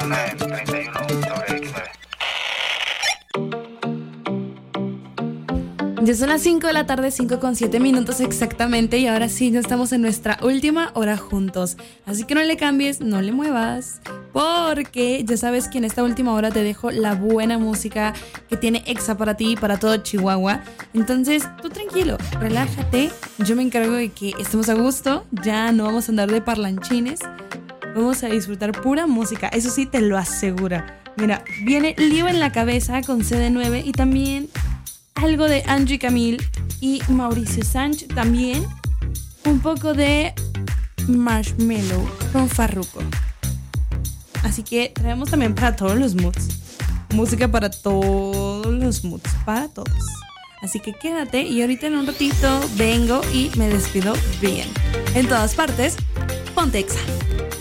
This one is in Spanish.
una en 31 sobre X9. Ya son las 5 de la tarde, 5:07 exactamente, y ahora sí, ya estamos en nuestra última hora juntos. Así que no le cambies, no le muevas, porque ya sabes que en esta última hora te dejo la buena música que tiene Exa para ti y para todo Chihuahua. Entonces, tú tranquilo, relájate, yo me encargo de que estemos a gusto, ya no vamos a andar de parlanchines, vamos a disfrutar pura música, eso sí te lo aseguro. Mira, viene Lío en la Cabeza con CD9 y también algo de Angie Camille y Mauricio Sánchez, también un poco de Marshmello con Farruko. Así que traemos también para todos los moods, música para todos los moods, para todos. Así que quédate y ahorita en un ratito vengo y me despido bien. En todas partes, ponte Exa.